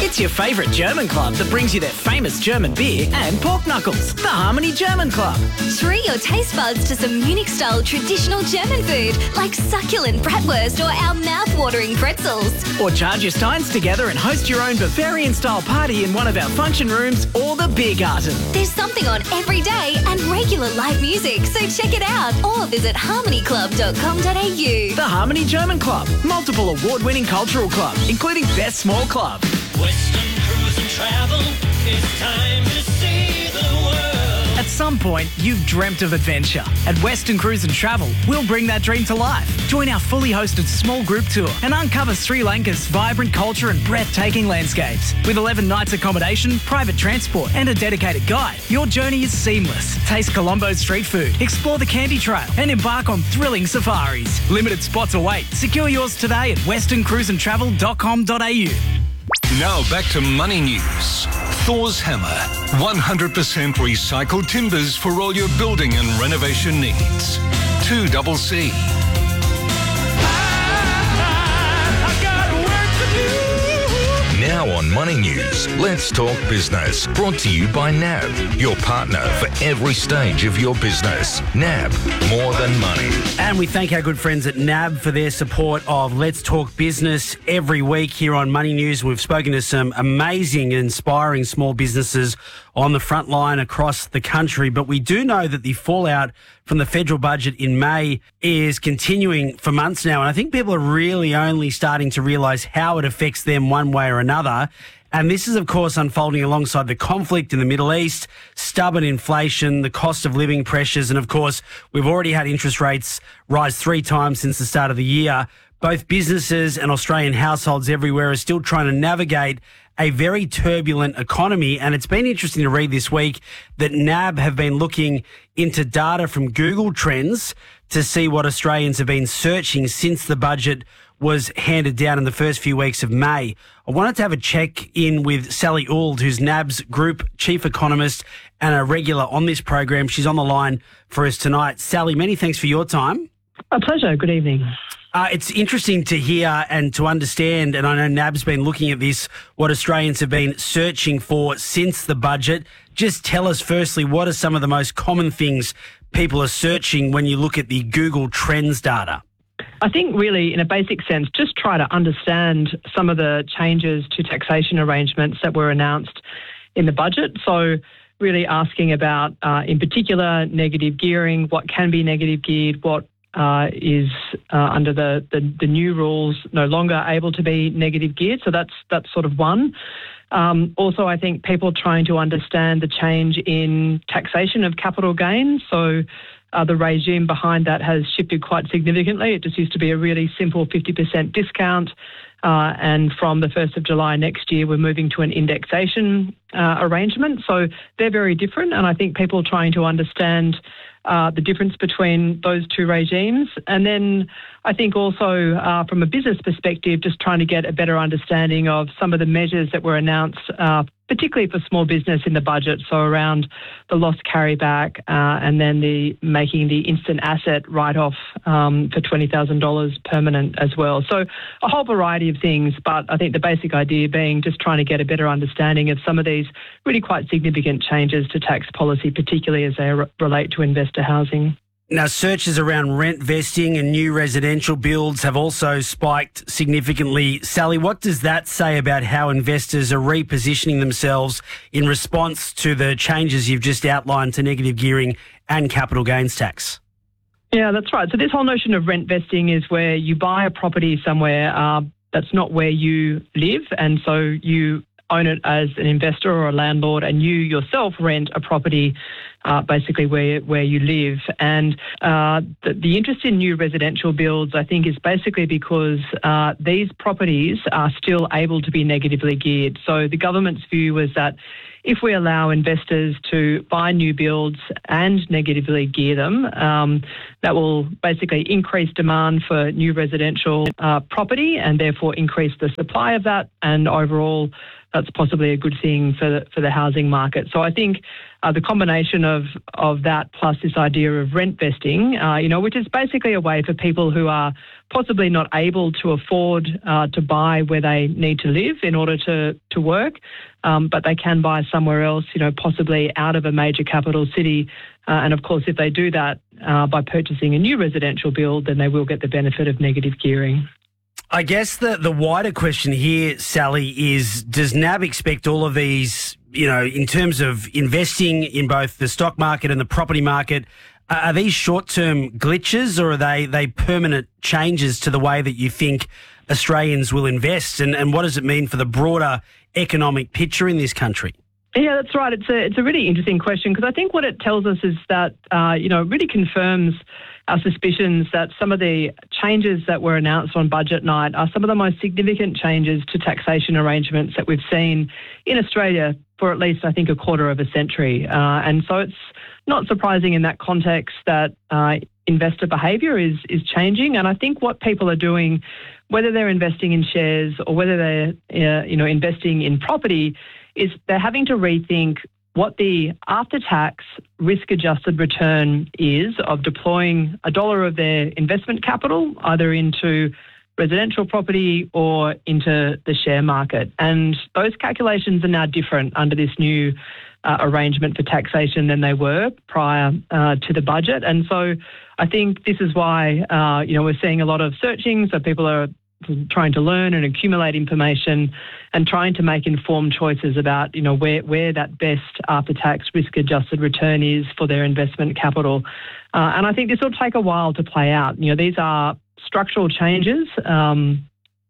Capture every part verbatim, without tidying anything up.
It's your favourite German club that brings you their famous German beer and pork knuckles. The Harmony German Club. Treat your taste buds to some Munich-style traditional German food like succulent bratwurst or our mouth-watering pretzels. Or charge your steins together and host your own Bavarian-style party in one of our function rooms or the beer garden. There's something on every day and regular live music, so check it out or visit harmony club dot com dot a u. The Harmony German Club. Multiple award-winning cultural club, including Best Small Club. Western Cruise and Travel, it's time to see the world. At some point, you've dreamt of adventure. At Western Cruise and Travel, we'll bring that dream to life. Join our fully hosted small group tour and uncover Sri Lanka's vibrant culture and breathtaking landscapes. With eleven nights accommodation, private transport and a dedicated guide, your journey is seamless. Taste Colombo's street food, explore the Candy Trail and embark on thrilling safaris. Limited spots await. Secure yours today at western cruise and travel dot com dot a u. Now back to Money News. Thor's Hammer. one hundred percent recycled timbers for all your building and renovation needs. two C C. Now on Money News, let's talk business. Brought to you by N A B, your partner for every stage of your business. N A B, more than money. And we thank our good friends at N A B for their support of Let's Talk Business every week here on Money News. We've spoken to some amazing and inspiring small businesses on the front line across the country, but we do know that the fallout from the federal budget in May is continuing for months now, and I think people are really only starting to realise how it affects them one way or another. And this is, of course, unfolding alongside the conflict in the Middle East, stubborn inflation, the cost of living pressures, and, of course, we've already had interest rates rise three times since the start of the year. Both businesses and Australian households everywhere are still trying to navigate a very turbulent economy, and it's been interesting to read this week that N A B have been looking into data from Google Trends to see what Australians have been searching since the budget was handed down in the first few weeks of May. I wanted to have a check-in with Sally Auld, who's N A B's Group Chief Economist and a regular on this program. She's on the line for us tonight. Sally, many thanks for your time. A pleasure. Good evening. Uh, it's interesting to hear and to understand, and I know N A B's been looking at this, what Australians have been searching for since the budget. Just tell us firstly, what are some of the most common things people are searching when you look at the Google Trends data? I think really, in a basic sense, just try to understand some of the changes to taxation arrangements that were announced in the budget. So really asking about, uh, in particular, negative gearing, what can be negative geared, what Uh, is uh, under the, the, the new rules no longer able to be negative geared. So that's that's sort of one. Um, also, I think people trying to understand the change in taxation of capital gains. So uh, the regime behind that has shifted quite significantly. It just used to be a really simple fifty percent discount. Uh, and from the first of July next year, we're moving to an indexation uh, arrangement. So they're very different. And I think people trying to understand Uh, the difference between those two regimes. And then I think also uh, from a business perspective, just trying to get a better understanding of some of the measures that were announced, uh, particularly for small business in the budget. So around the loss carryback uh, and then the making the instant asset write-off um, for twenty thousand dollars permanent as well. So a whole variety of things, but I think the basic idea being just trying to get a better understanding of some of these really quite significant changes to tax policy, particularly as they re- relate to investor housing. Now, searches around rent vesting and new residential builds have also spiked significantly. Sally, what does that say about how investors are repositioning themselves in response to the changes you've just outlined to negative gearing and capital gains tax? Yeah, that's right. So this whole notion of rent vesting is where you buy a property somewhere uh, that's not where you live, and so you own it as an investor or a landlord, and you yourself rent a property uh, basically where where you live. And uh, the, the interest in new residential builds, I think, is basically because uh, these properties are still able to be negatively geared. So the government's view was that if we allow investors to buy new builds and negatively gear them, um, that will basically increase demand for new residential uh, property and therefore increase the supply of that, and overall that's possibly a good thing for the, for the housing market. So I think uh, the combination of of that plus this idea of rent vesting, uh, you know, which is basically a way for people who are possibly not able to afford uh, to buy where they need to live in order to to work, um, but they can buy somewhere else, you know, possibly out of a major capital city. Uh, and of course, if they do that uh, by purchasing a new residential build, then they will get the benefit of negative gearing. I guess the, the wider question here, Sally, is does N A B expect all of these, you know, in terms of investing in both the stock market and the property market, uh, are these short-term glitches or are they, they permanent changes to the way that you think Australians will invest? And, and what does it mean for the broader economic picture in this country? Yeah, that's right. It's a it's a really interesting question because I think what it tells us is that, uh, you know, it really confirms our suspicions that some of the changes that were announced on budget night are some of the most significant changes to taxation arrangements that we've seen in Australia for at least, I think, a quarter of a century. Uh, and so it's not surprising in that context that uh, investor behaviour is is changing. And I think what people are doing, whether they're investing in shares or whether they're, uh, you know, investing in property, is they're having to rethink what the after-tax risk-adjusted return is of deploying a dollar of their investment capital either into residential property or into the share market. And those calculations are now different under this new uh, arrangement for taxation than they were prior uh, to the budget. And so I think this is why, uh, you know, we're seeing a lot of searching, so people are trying to learn and accumulate information and trying to make informed choices about, you know, where, where that best after-tax risk-adjusted return is for their investment capital. Uh, and I think this will take a while to play out. You know, these are structural changes um,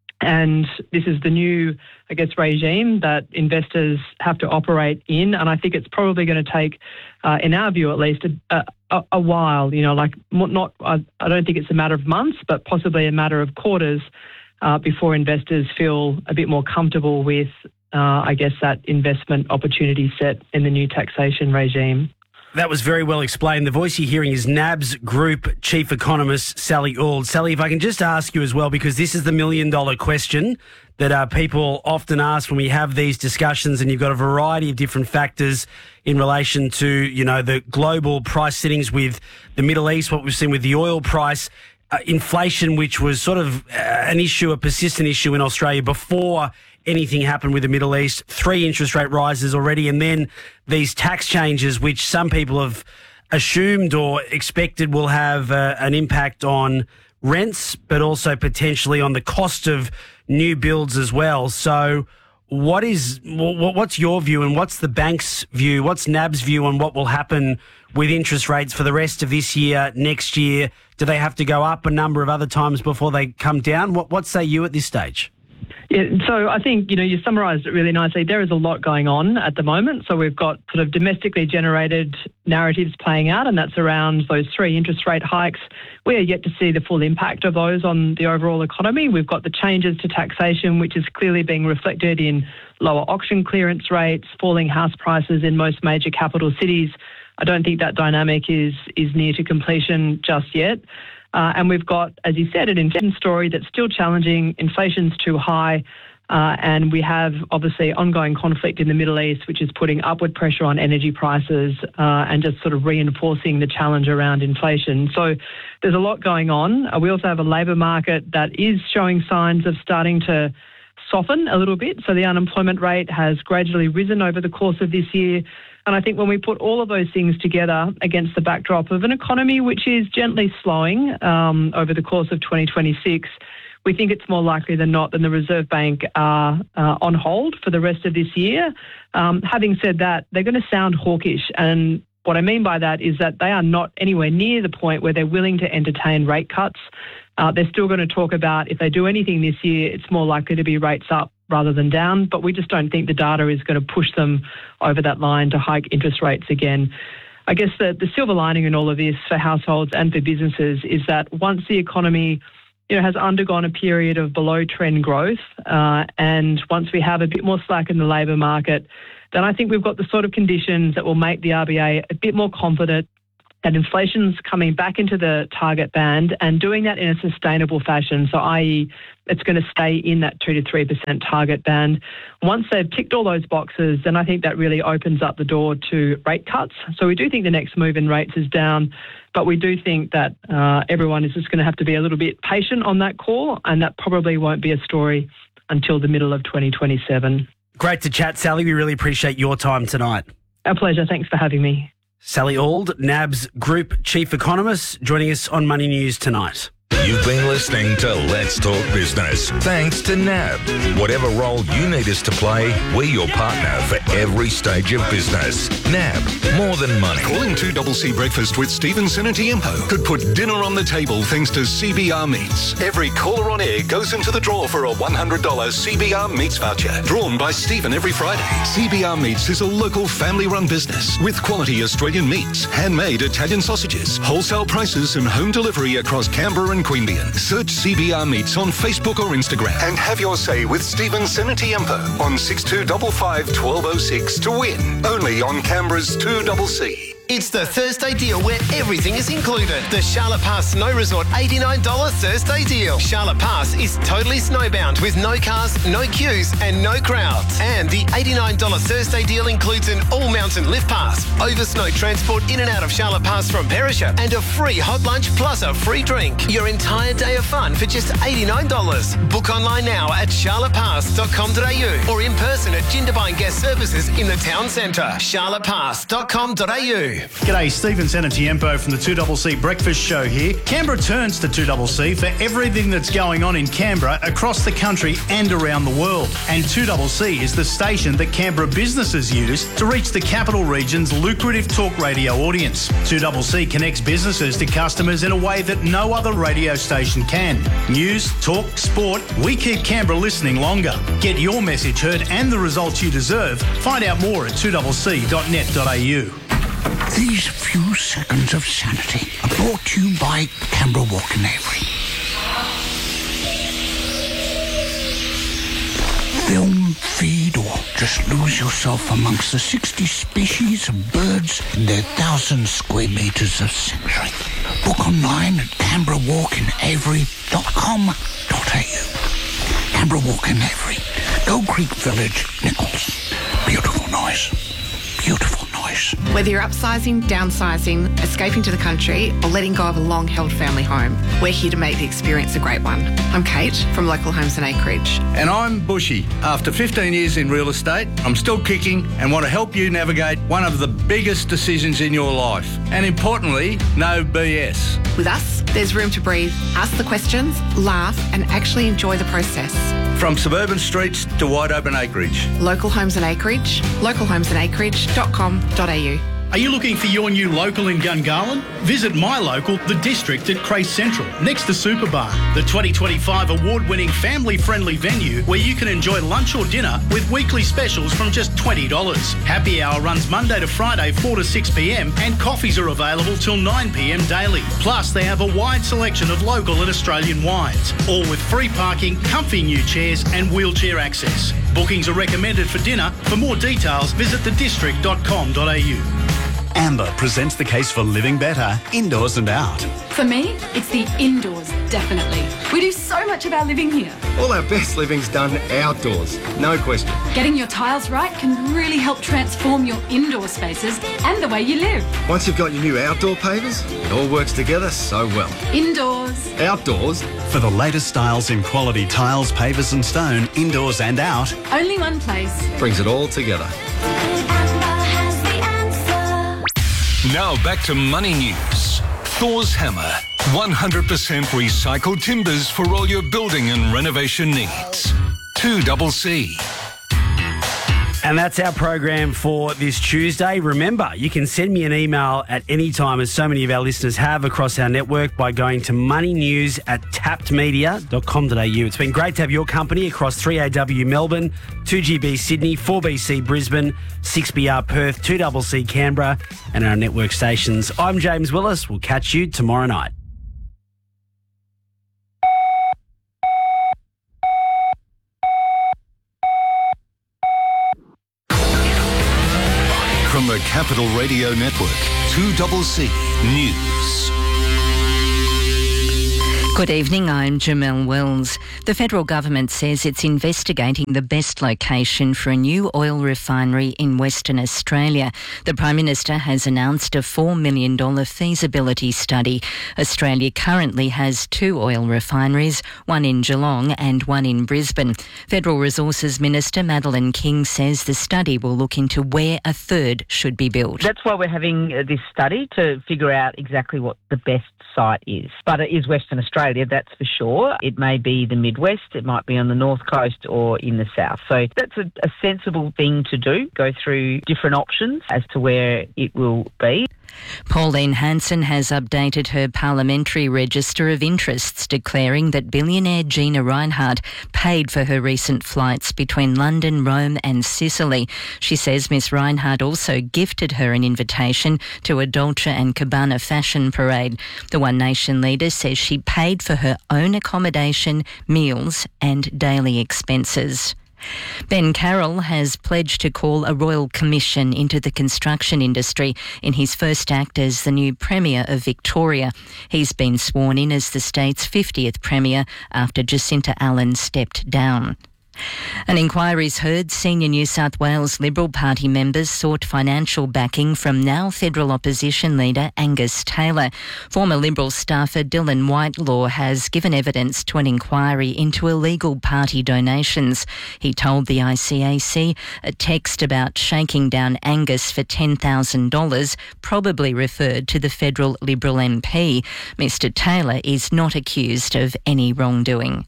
and this is the new, I guess, regime that investors have to operate in. And I think it's probably going to take, uh, in our view at least, a, a, a while, you know, like not, I, I don't think it's a matter of months, but possibly a matter of quarters Uh, before investors feel a bit more comfortable with, uh, I guess, that investment opportunity set in the new taxation regime. That was very well explained. The voice you're hearing is N A B's Group Chief Economist, Sally Auld. Sally, if I can just ask you as well, because this is the million-dollar question that uh, people often ask when we have these discussions, and you've got a variety of different factors in relation to, you know, the global price settings with the Middle East, what we've seen with the oil price, Uh, inflation, which was sort of uh, an issue, a persistent issue in Australia before anything happened with the Middle East, three interest rate rises already, and then these tax changes, which some people have assumed or expected will have uh, an impact on rents, but also potentially on the cost of new builds as well. So what is, what's your view and what's the bank's view? What's N A B's view on what will happen with interest rates for the rest of this year, next year? Do they have to go up a number of other times before they come down? What, what say you at this stage? Yeah, so I think, you know, you summarised it really nicely. There is a lot going on at the moment. So we've got sort of domestically generated narratives playing out, and that's around those three interest rate hikes. We are yet to see the full impact of those on the overall economy. We've got the changes to taxation, which is clearly being reflected in lower auction clearance rates, falling house prices in most major capital cities. I don't think that dynamic is is near to completion just yet. Uh, and we've got, as you said, an inflation story that's still challenging. Inflation's too high. Uh, and we have, obviously, ongoing conflict in the Middle East, which is putting upward pressure on energy prices uh, and just sort of reinforcing the challenge around inflation. So there's a lot going on. Uh, we also have a labour market that is showing signs of starting to soften a little bit. So the unemployment rate has gradually risen over the course of this year. And I think when we put all of those things together against the backdrop of an economy which is gently slowing um, over the course of twenty twenty-six, we think it's more likely than not that the Reserve Bank are uh, on hold for the rest of this year. Um, having said that, they're going to sound hawkish. And what I mean by that is that they are not anywhere near the point where they're willing to entertain rate cuts. Uh, they're still going to talk about if they do anything this year, it's more likely to be rates up rather than down, but we just don't think the data is going to push them over that line to hike interest rates again. I guess the, the silver lining in all of this for households and for businesses is that once the economy, you know, has undergone a period of below trend growth, uh, and once we have a bit more slack in the labour market, then I think we've got the sort of conditions that will make the R B A a bit more confident that inflation's coming back into the target band and doing that in a sustainable fashion. So, that is, it's going to stay in that two to three percent target band. Once they've ticked all those boxes, then I think that really opens up the door to rate cuts. So we do think the next move in rates is down, but we do think that uh, everyone is just going to have to be a little bit patient on that call, and that probably won't be a story until the middle of twenty twenty-seven. Great to chat, Sally. We really appreciate your time tonight. Our pleasure. Thanks for having me. Sally Auld, NAB's Group Chief Economist, joining us on Money News tonight. You've been listening to Let's Talk Business, thanks to NAB. Whatever role you need us to play, we're your partner for every stage of business. NAB, more than money. Calling two C C Breakfast with Stephen Senatiempo could put dinner on the table thanks to C B R Meats. Every caller on air goes into the draw for a one hundred dollars C B R Meats voucher, drawn by Stephen every Friday. C B R Meats is a local family-run business with quality Australian meats, handmade Italian sausages, wholesale prices and home delivery across Canberra and Queanbeyan. Search C B R Meats on Facebook or Instagram and have your say with Stephen Senatiempo on six two five five, one two zero six to win. Only on Canberra's two C C. It's the Thursday deal where everything is included. The Charlotte Pass Snow Resort eighty-nine dollars Thursday deal. Charlotte Pass is totally snowbound with no cars, no queues and no crowds. And the eighty-nine dollars Thursday deal includes an all-mountain lift pass, over snow transport in and out of Charlotte Pass from Perisher, and a free hot lunch plus a free drink. Your entire day of fun for just eighty-nine dollars. Book online now at charlotte pass dot com dot a u or in person at Jindabyne Guest Services in the town centre. charlotte pass dot com dot a u. G'day, Stephen Senatiempo from the two C C Breakfast Show here. Canberra turns to two C C for everything that's going on in Canberra, across the country and around the world. And two C C is the station that Canberra businesses use to reach the capital region's lucrative talk radio audience. two C C connects businesses to customers in a way that no other radio station can. News, talk, sport, we keep Canberra listening longer. Get your message heard and the results you deserve. Find out more at two c c dot net dot a u. These few seconds of sanity are brought to you by Canberra Walk in Avery. Film, feed, or just lose yourself amongst the sixty species of birds in their thousand square metres of sanctuary. Book online at canberra walk in avery dot com dot a u. Canberra Walk in Avery, Gold Creek Village, Nichols. Beautiful noise. Beautiful noise. Whether you're upsizing, downsizing, escaping to the country, or letting go of a long-held family home, we're here to make the experience a great one. I'm Kate from Local Homes and Acreage. And I'm Bushy. After fifteen years in real estate, I'm still kicking and want to help you navigate one of the biggest decisions in your life. And importantly, no B S. With us, there's room to breathe, ask the questions, laugh, and actually enjoy the process. From suburban streets to wide open acreage. Local Homes and Acreage, local homes and acreage dot com dot a u. Are you looking for your new local in Gungahlin? Visit my local, The District at Crace Central, next to Superbar, the twenty twenty-five award-winning family-friendly venue where you can enjoy lunch or dinner with weekly specials from just twenty dollars. Happy hour runs Monday to Friday, four to six p m, and coffees are available till nine p m daily. Plus, they have a wide selection of local and Australian wines, all with free parking, comfy new chairs, and wheelchair access. Bookings are recommended for dinner. For more details, visit the district dot com dot a u. Amber presents the case for living better, indoors and out. For me, it's the indoors, definitely. We do so much of our living here. All our best living's done outdoors, no question. Getting your tiles right can really help transform your indoor spaces and the way you live. Once you've got your new outdoor pavers, it all works together so well. Indoors. Outdoors. For the latest styles in quality tiles, pavers and stone, indoors and out. Only one place. Brings it all together. Now back to Money News. Thor's Hammer. one hundred percent recycled timbers for all your building and renovation needs. two C C. And that's our program for this Tuesday. Remember, you can send me an email at any time, as so many of our listeners have across our network, by going to moneynews at tapped media dot com dot a u. It's been great to have your company across three A W Melbourne, two G B Sydney, four B C Brisbane, six B R Perth, two C C Canberra, and our network stations. I'm James Willis. We'll catch you tomorrow night. From the Capital Radio Network, two C C. News. Good evening, I'm Jamelle Wells. The federal government says it's investigating the best location for a new oil refinery in Western Australia. The Prime Minister has announced a four million dollars feasibility study. Australia currently has two oil refineries, one in Geelong and one in Brisbane. Federal Resources Minister Madeleine King says the study will look into where a third should be built. That's why we're having uh, this study, to figure out exactly what the best site is. But it is Western Australia, that's for sure. It may be the Midwest, it might be on the North Coast or in the South. So that's a, a sensible thing to do, go through different options as to where it will be. Pauline Hanson has updated her parliamentary register of interests, declaring that billionaire Gina Rinehart paid for her recent flights between London, Rome and Sicily. She says Miss Rinehart also gifted her an invitation to a Dolce and Gabbana fashion parade. The One Nation leader says she paid for her own accommodation, meals and daily expenses. Ben Carroll has pledged to call a royal commission into the construction industry in his first act as the new Premier of Victoria. He's been sworn in as the state's fiftieth Premier after Jacinta Allen stepped down. An inquiry's heard senior New South Wales Liberal Party members sought financial backing from now federal opposition leader Angus Taylor. Former Liberal staffer Dylan Whitelaw has given evidence to an inquiry into illegal party donations. He told the I C A C a text about shaking down Angus for ten thousand dollars probably referred to the federal Liberal M P. Mister Taylor is not accused of any wrongdoing.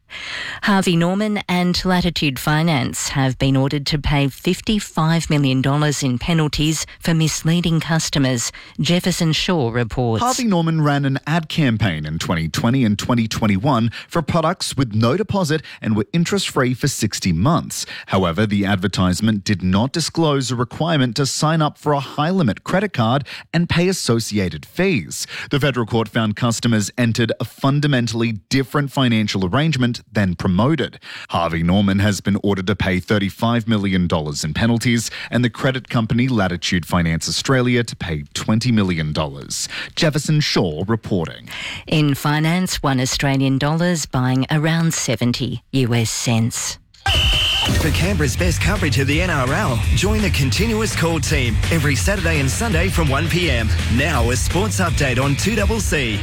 Harvey Norman and Latitude Finance have been ordered to pay fifty-five million dollars in penalties for misleading customers. Jefferson Shaw reports. Harvey Norman ran an ad campaign in twenty twenty and twenty twenty-one for products with no deposit and were interest-free for sixty months. However, the advertisement did not disclose a requirement to sign up for a high-limit credit card and pay associated fees. The federal court found customers entered a fundamentally different financial arrangement than promoted. Harvey Norman has been ordered to pay thirty-five million dollars in penalties and the credit company Latitude Finance Australia to pay twenty million dollars. Jefferson Shaw reporting. In finance, one Australian dollar's buying around seventy U S cents. For Canberra's best coverage of the N R L, join the Continuous Call team every Saturday and Sunday from one p m. Now a sports update on two C C.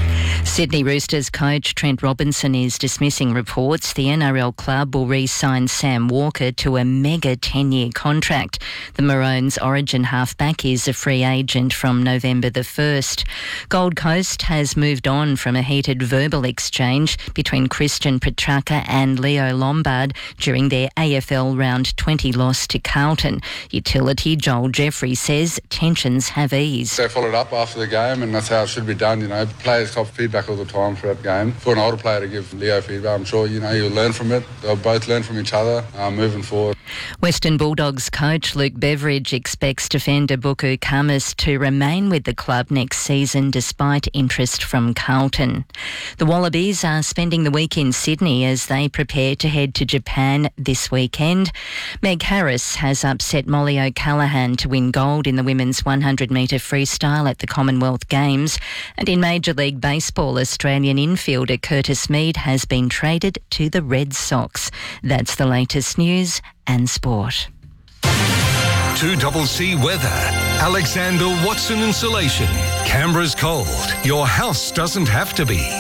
Sydney Roosters coach Trent Robinson is dismissing reports the N R L club will re-sign Sam Walker to a mega ten-year contract. The Maroons' Origin halfback is a free agent from November the first. Gold Coast has moved on from a heated verbal exchange between Christian Petracca and Leo Lombard during their A F L Round twenty loss to Carlton. Utility Joel Jeffrey says tensions have eased. They followed up after the game and that's how it should be done. You know, players cop feedback all the time for that game. For an older player to give Leo feedback, I'm sure, you know, he'll learn from it. They'll both learn from each other uh, moving forward. Western Bulldogs coach Luke Beveridge expects defender Buku Kamis to remain with the club next season despite interest from Carlton. The Wallabies are spending the week in Sydney as they prepare to head to Japan this weekend. Meg Harris has upset Molly O'Callaghan to win gold in the women's one hundred metre freestyle at the Commonwealth Games. And in Major League Baseball, Australian infielder Curtis Mead has been traded to the Red Sox. That's the latest news and sport. two C C weather. Alexander Watson Insulation. Canberra's cold. Your house doesn't have to be.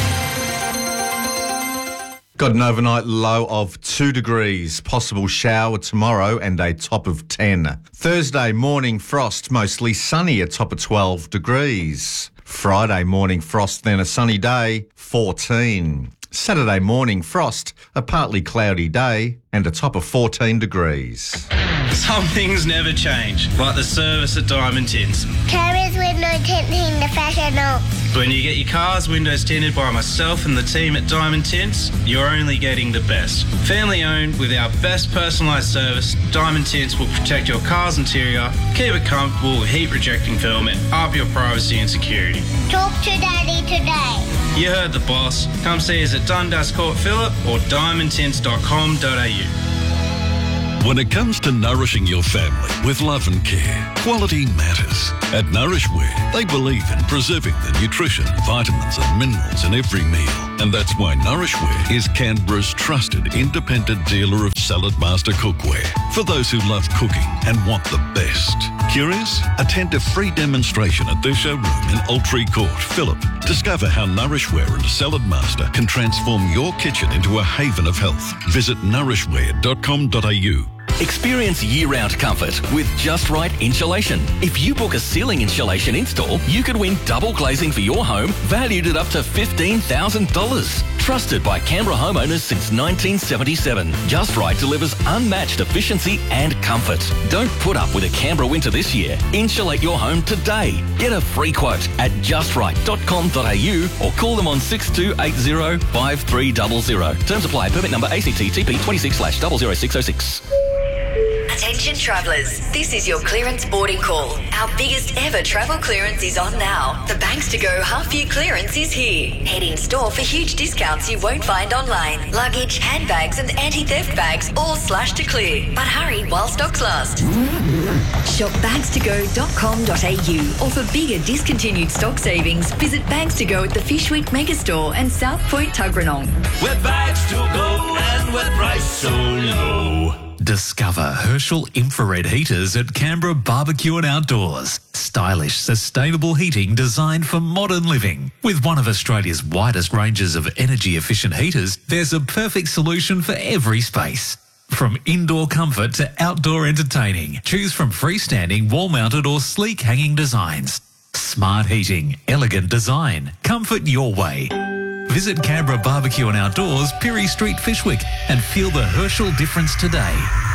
Got an overnight low of two degrees, possible shower tomorrow and a top of ten. Thursday morning frost, mostly sunny, a top of twelve degrees. Friday morning frost, then a sunny day, fourteen. Saturday morning frost, a partly cloudy day and a top of fourteen degrees. Some things never change, like the service at Diamond Tints. Carriers window tinting professional. When you get your car's windows tinted by myself and the team at Diamond Tints, you're only getting the best. Family owned with our best personalised service, Diamond Tints will protect your car's interior, keep it comfortable with heat rejecting film and up your privacy and security. Talk to Daddy today. You heard the boss. Come see us at Dundas Court Phillip or diamond tints dot com dot a u. When it comes to nourishing your family with love and care, quality matters. At Nourishware, they believe in preserving the nutrition, vitamins and minerals in every meal. And that's why Nourishware is Canberra's trusted independent dealer of Salad Master cookware for those who love cooking and want the best. Curious? Attend a free demonstration at their showroom in Altree Court, Phillip. Discover how Nourishware and Salad Master can transform your kitchen into a haven of health. Visit nourishware dot com dot a u. Experience year-round comfort with Just Right Insulation. If you book a ceiling insulation install, you could win double glazing for your home, valued at up to fifteen thousand dollars. Trusted by Canberra homeowners since nineteen seventy-seven, Just Right delivers unmatched efficiency and comfort. Don't put up with a Canberra winter this year. Insulate your home today. Get a free quote at just right dot com dot a u or call them on six two eight zero, five three zero zero. Terms apply. Permit number A C T T P twenty-six slash zero zero six zero six. Attention travellers, this is your clearance boarding call. Our biggest ever travel clearance is on now. The Banks to Go half year clearance is here. Head in store for huge discounts you won't find online. Luggage, handbags and anti-theft bags all slashed to clear. But hurry while stocks last. Shop bags to go dot com dot a u or for bigger discontinued stock savings, visit Bags to Go at the Fishweek Megastore and South Point Tuggeranong. With bags to go and with price so low. Discover Herschel infrared heaters at Canberra Barbecue and Outdoors. Stylish, sustainable heating designed for modern living. With one of Australia's widest ranges of energy-efficient heaters, there's a perfect solution for every space. From indoor comfort to outdoor entertaining, choose from freestanding, wall-mounted or sleek hanging designs. Smart heating, elegant design, comfort your way. Visit Canberra Barbecue and Outdoors, Pirie Street, Fishwick, and feel the Herschel difference today.